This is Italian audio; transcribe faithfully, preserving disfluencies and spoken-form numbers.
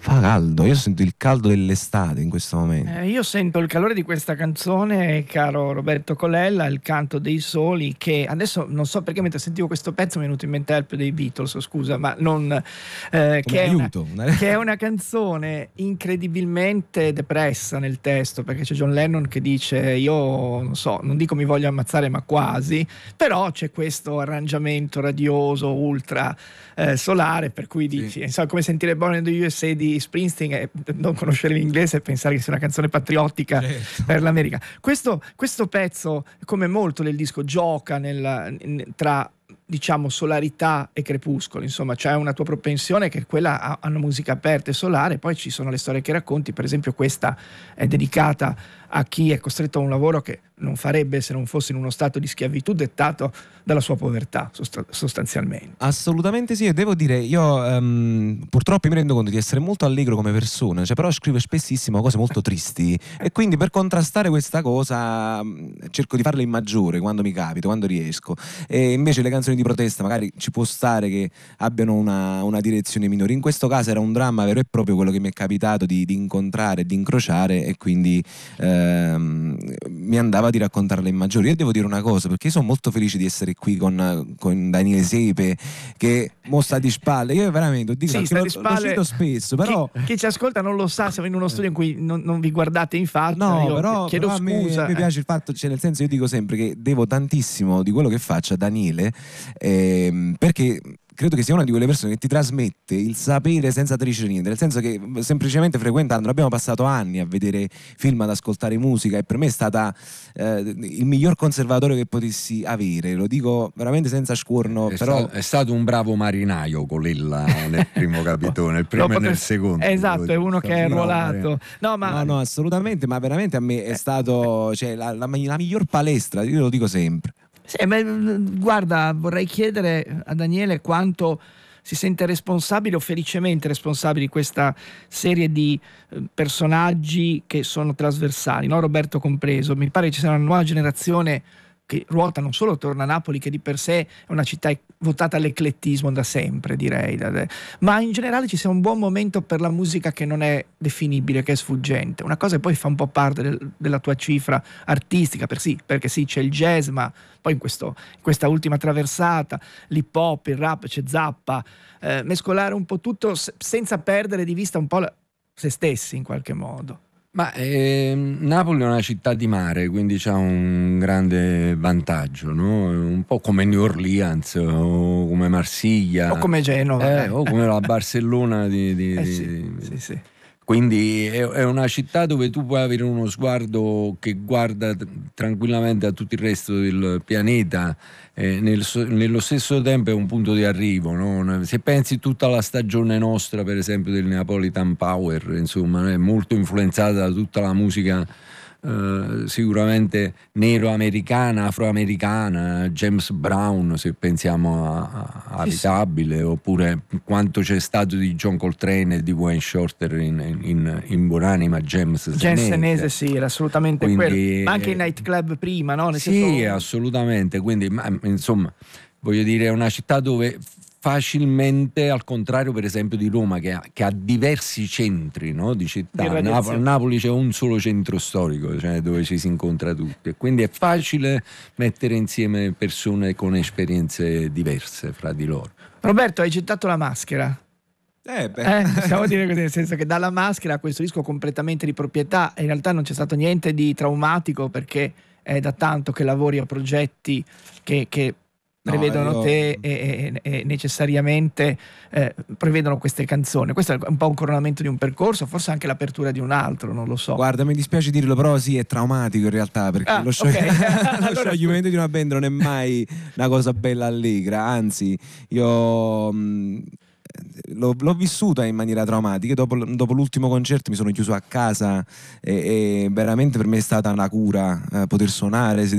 Fa caldo, io sento il caldo dell'estate in questo momento. Eh, io sento il calore di questa canzone, caro Roberto Colella, Il canto dei soli, che adesso non so perché mentre sentivo questo pezzo mi è venuto in mente Help dei Beatles, scusa, ma non eh, che, è una, che è una canzone incredibilmente depressa nel testo, perché c'è John Lennon che dice io non so, non dico mi voglio ammazzare ma quasi, però c'è questo arrangiamento radioso ultra eh, solare, per cui dici, sì. Insomma, come sentire Born in the U S A di Springsteen e non conoscere l'inglese e pensare che sia una canzone patriottica, certo, per l'America. Questo, questo pezzo, come molto del disco, gioca nel, tra diciamo solarità e crepuscolo, insomma c'è una tua propensione che è quella a, a una musica aperta e solare, poi ci sono le storie che racconti, per esempio questa è dedicata a chi è costretto a un lavoro che non farebbe se non fosse in uno stato di schiavitù dettato dalla sua povertà sostanzialmente. Assolutamente sì, e devo dire io um, purtroppo mi rendo conto di essere molto allegro come persona, cioè, però scrivo spessissimo cose molto tristi e quindi per contrastare questa cosa um, cerco di farle in maggiore quando mi capita, quando riesco, e invece le canzoni di protesta magari ci può stare che abbiano una, una direzione minore. In questo caso era un dramma vero e proprio quello che mi è capitato di, di incontrare, di incrociare, e quindi ehm, mi andava di raccontarle in maggiore. Io devo dire una cosa, perché io sono molto felice di essere qui con, con Daniele Sepe, che mo sta di spalle. Io veramente dico, sì, sta lo, di spalle, lo cito spesso, però chi, chi ci ascolta non lo sa, siamo in uno studio in cui non, non vi guardate in faccia. No, io però, chiedo però scusa. A me, mi piace il fatto, cioè nel senso, io dico sempre che devo tantissimo di quello che faccio a Daniele, ehm, perché credo che sia una di quelle persone che ti trasmette il sapere senza trecere niente, nel senso che semplicemente frequentando, abbiamo passato anni a vedere film, ad ascoltare musica, e per me è stata eh, il miglior conservatorio che potessi avere, lo dico veramente senza scuorno. È, però sta, è stato un bravo marinaio Colella nel primo capitolo, nel primo e nel secondo. Esatto, è uno che è arruolato. No, ma... no, no, assolutamente, ma veramente a me è stato, cioè, la, la, la miglior palestra, io lo dico sempre. Sì, ma, guarda, vorrei chiedere a Daniele quanto si sente responsabile o felicemente responsabile di questa serie di eh, personaggi che sono trasversali, no? Roberto compreso. Mi pare che ci sia una nuova generazione che ruota non solo attorno a Napoli, che di per sé è una città votata all'eclettismo da sempre, direi, ma in generale ci sia un buon momento per la musica che non è definibile, che è sfuggente, una cosa che poi fa un po' parte del, della tua cifra artistica, per sì, perché sì, c'è il jazz, ma poi in, questo, in questa ultima traversata l'hip hop, il rap, c'è Zappa, eh, mescolare un po' tutto senza perdere di vista un po' la, se stessi in qualche modo. Ma eh, Napoli è una città di mare, quindi c'ha un grande vantaggio, no? Un po' come New Orleans o come Marsiglia o come Genova, eh, eh. o come la Barcellona di, di, eh sì, di... sì, sì. Quindi è, è una città dove tu puoi avere uno sguardo che guarda t- tranquillamente a tutto il resto del pianeta, eh, nel, nello stesso tempo è un punto di arrivo, no? Se pensi tutta la stagione nostra, per esempio, del Neapolitan Power, insomma, è molto influenzata da tutta la musica Uh, sicuramente nero-americana, afroamericana, James Brown, se pensiamo a, a Abitabile, sì, oppure quanto c'è stato di John Coltrane e di Wayne Shorter in, in, in buonanima James Senese. Senese, sì, era assolutamente quindi, quello, ma anche i nightclub prima, no? Nel sì, senso... assolutamente, quindi ma, insomma, voglio dire, è una città dove facilmente, al contrario per esempio di Roma, che ha, che ha diversi centri, no, di città. A Napoli, Napoli c'è un solo centro storico, cioè, dove ci si incontra tutti, e quindi è facile mettere insieme persone con esperienze diverse fra di loro. Roberto, hai gettato la maschera. Eh, beh. Eh, possiamo dire così, nel senso che dalla maschera a questo disco completamente di proprietà, in realtà non c'è stato niente di traumatico, perché è da tanto che lavori a progetti che, che prevedono no, io... te e, e, e necessariamente eh, prevedono queste canzoni. Questo è un po' un coronamento di un percorso, forse anche l'apertura di un altro, non lo so. Guarda, mi dispiace dirlo, però sì, è traumatico in realtà, perché ah, lo, sciog- okay. lo allora, scioglimento di una band non è mai una cosa bella allegra, anzi io mh, L'ho, l'ho vissuta in maniera traumatica. Dopo, dopo l'ultimo concerto mi sono chiuso a casa e, e veramente per me è stata una cura eh, poter suonare,